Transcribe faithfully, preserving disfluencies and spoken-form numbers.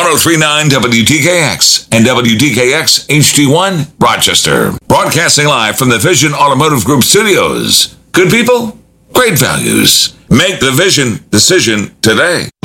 three point nine W D K X and W D K X H D one, Rochester. Broadcasting live from the Vision Automotive Group studios. Good people, great values. Make the Vision decision today.